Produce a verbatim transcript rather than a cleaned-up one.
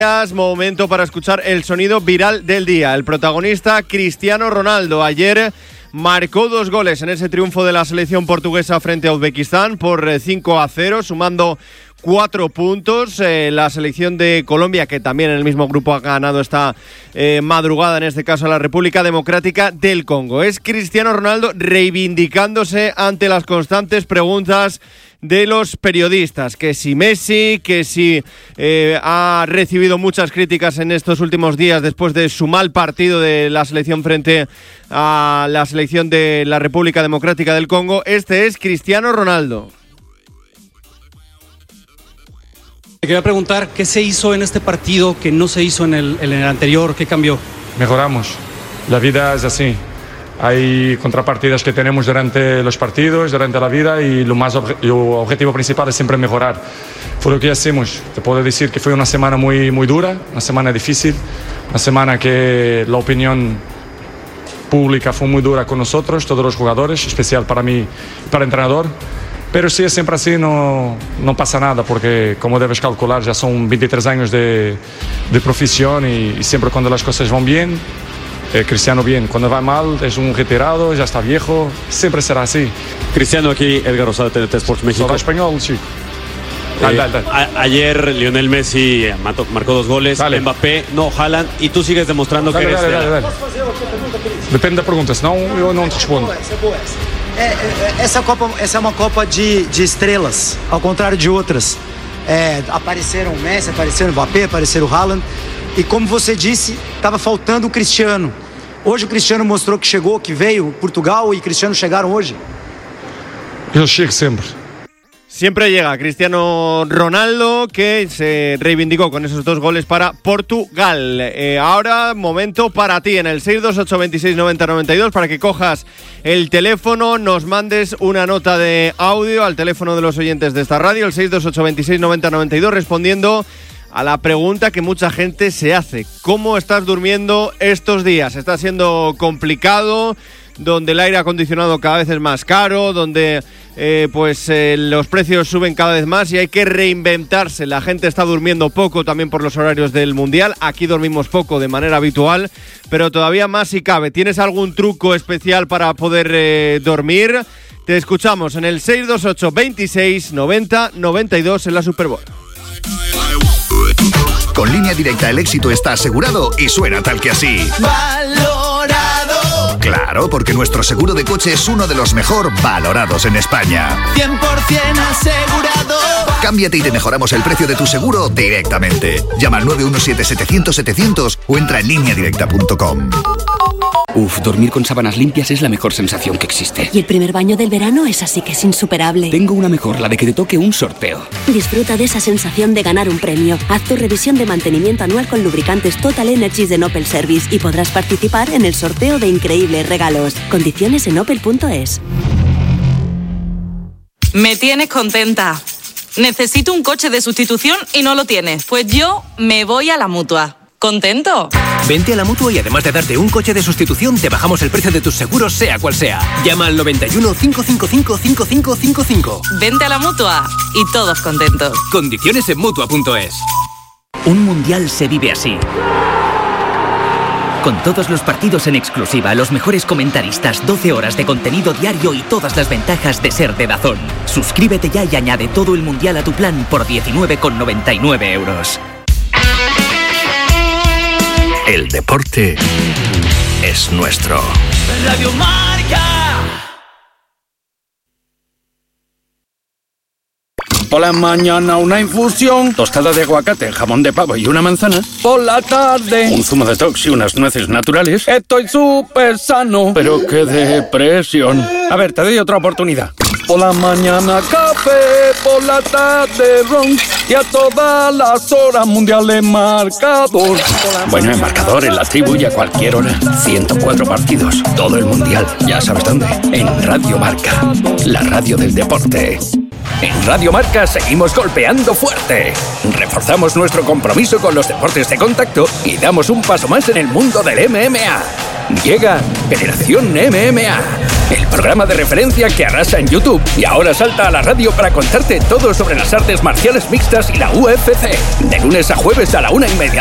Momento para escuchar el sonido viral del día. El protagonista, Cristiano Ronaldo, ayer marcó dos goles en ese triunfo de la selección portuguesa frente a Uzbekistán por cinco a cero, sumando cuatro puntos. Eh, la selección de Colombia, que también en el mismo grupo ha ganado esta eh, madrugada, en este caso a la República Democrática del Congo. Es Cristiano Ronaldo reivindicándose ante las constantes preguntas de los periodistas, que si Messi, que si eh, ha recibido muchas críticas en estos últimos días después de su mal partido de la selección frente a la selección de la República Democrática del Congo. Este es Cristiano Ronaldo. Te quería preguntar, ¿qué se hizo en este partido que no se hizo en el, en el anterior? ¿Qué cambió? Mejoramos. La vida es así. Hay contrapartidas que tenemos durante los partidos, durante la vida, y lo más obje- lo objetivo principal es siempre mejorar. Fue lo que hacemos. Te puedo decir que fue una semana muy, muy dura, una semana difícil, una semana que la opinión pública fue muy dura con nosotros, todos los jugadores, especial para mí y para el entrenador. Pero si es siempre así, no, no pasa nada, porque como debes calcular, ya son veintitrés años de, de profesión y, y siempre cuando las cosas van bien, Eh, Cristiano bien, cuando va mal es un retirado, ya está viejo, siempre será así. Cristiano, aquí Edgar Rosado de T N T Sports México. Solo español, chico. Eh, Dale, dale, dale. A- ayer Lionel Messi mató, marcó dos goles, Dale. Mbappé, no, Haaland, y tú sigues demostrando Dale, que eres... dale, de- dale, dale. Depende da pergunta, senão eu não te respondo. É, é, essa, Copa, essa é uma Copa de, de estrelas, ao contrário de outras. É, apareceram o Messi, apareceram o Mbappé, apareceram o Haaland. E como você disse, estava faltando o Cristiano. Hoje o Cristiano mostrou que chegou, que veio. Portugal e Cristiano chegaram hoje. Eu chego sempre. Siempre llega Cristiano Ronaldo, que se reivindicó con esos dos goles para Portugal. Eh, ahora, momento para ti en el seis dos ocho veintiséis noventa noventa y dos para que cojas el teléfono, nos mandes una nota de audio al teléfono de los oyentes de esta radio, el seis dos ocho veintiséis noventa noventa y dos, respondiendo a la pregunta que mucha gente se hace: ¿cómo estás durmiendo estos días? ¿Está siendo complicado? Donde el aire acondicionado cada vez es más caro, donde eh, pues eh, los precios suben cada vez más y hay que reinventarse. La gente está durmiendo poco también por los horarios del Mundial. Aquí dormimos poco de manera habitual, pero todavía más si cabe. ¿Tienes algún truco especial para poder eh, dormir? Te escuchamos en el seis dos ocho veintiséis noventa noventa y dos en la Super Bowl. Con Línea Directa el éxito está asegurado y suena tal que así. Valorado. Claro, porque nuestro seguro de coche es uno de los mejor valorados en España. cien por ciento asegurado. Cámbiate y te mejoramos el precio de tu seguro directamente. Llama al nueve uno siete setecientos setecientos o entra en línea directa punto com. Uf, dormir con sábanas limpias es la mejor sensación que existe. Y el primer baño del verano es así que es insuperable. Tengo una mejor, la de que te toque un sorteo. Disfruta de esa sensación de ganar un premio. Haz tu revisión de mantenimiento anual con lubricantes Total Energies de Opel Service y podrás participar en el sorteo de increíbles regalos. Condiciones en opel punto es. Me tienes contenta. Necesito un coche de sustitución y no lo tienes. Pues yo me voy a la Mutua. ¿Contento? Vente a la Mutua y además de darte un coche de sustitución, te bajamos el precio de tus seguros, sea cual sea. Llama al noventa y uno, cinco cinco cinco, cinco cinco cinco cinco. Vente a la Mutua y todos contentos. Condiciones en mutua punto es. Un mundial se vive así. Con todos los partidos en exclusiva, los mejores comentaristas, doce horas de contenido diario y todas las ventajas de ser de DAZN. Suscríbete ya y añade todo el mundial a tu plan por diecinueve con noventa y nueve euros. El deporte es nuestro. Radio Marca. Por la mañana una infusión, tostada de aguacate, jamón de pavo y una manzana. Por la tarde un zumo de tox y unas nueces naturales. Estoy súper sano, pero qué depresión. A ver, te doy otra oportunidad. Por la mañana café, por la tarde ron y a todas las horas mundiales marcador. Bueno, en marcador, en la tribu y a cualquier hora. ciento cuatro partidos, todo el mundial. Ya sabes dónde. En Radio Marca, la radio del deporte. En Radio Marca seguimos golpeando fuerte. Reforzamos nuestro compromiso con los deportes de contacto y damos un paso más en el mundo del M M A. Llega Generación M M A. el programa de referencia que arrasa en YouTube y ahora salta a la radio para contarte todo sobre las artes marciales mixtas y la U F C. De lunes a jueves a la una y media